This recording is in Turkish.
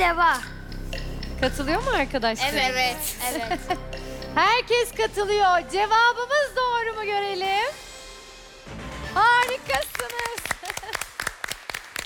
deva. Katılıyor mu arkadaşlar? Evet. Evet. Herkes katılıyor. Cevabımız doğru mu görelim?